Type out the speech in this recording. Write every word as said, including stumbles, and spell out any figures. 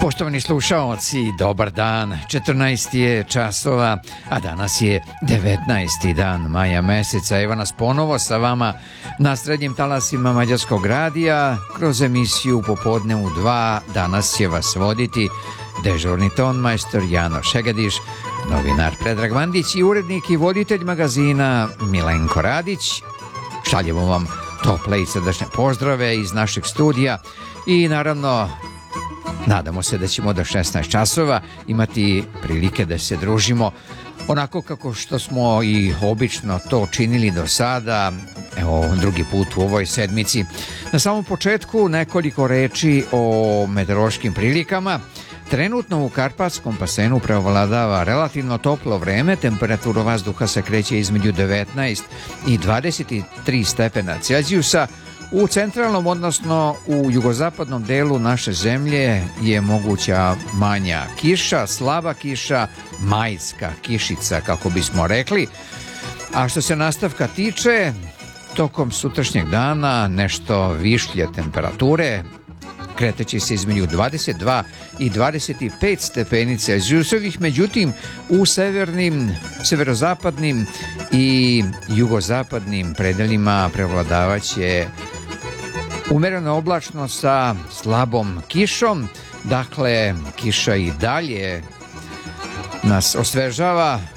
Poštovani slušaoci, dobar dan. četrnaest je časova, a danas je devetnaesti dan maja meseca. Evo nas ponovo sa vama na srednjim talasima Mađarskog radija kroz emisiju Popodne u dva. Danas će vas voditi dežurni tonmajstor Jano Šegediš, novinar Predrag Mandić i urednik i voditelj magazina Milenko Radić. Šaljemo vam tople i srdačne pozdrave iz našeg studija i naravno nadamo se da ćemo do šesnaest časova imati prilike da se družimo onako kako što smo i obično to činili do sada, evo drugi put u ovoj sedmici. Na samom početku nekoliko reči o meteorološkim prilikama. Trenutno u Karpatskom basenu preovladava relativno toplo vreme, temperatura vazduha se kreće između devetnaest i dvadeset tri stepena Celzijusa. U centralnom, odnosno u jugozapadnom delu naše zemlje je moguća manja kiša, slaba kiša, majska kišica, kako bismo rekli. A što se nastavka tiče, tokom sutrašnjeg dana nešto višlje temperature, kreteći se između dvadeset dva i dvadeset pet stepeni Celzijusovih, međutim u severnim, severozapadnim i jugozapadnim predelima prevladavaće umerena oblačnost sa slabom kišom. Dakle, kiša i dalje nas osvežava,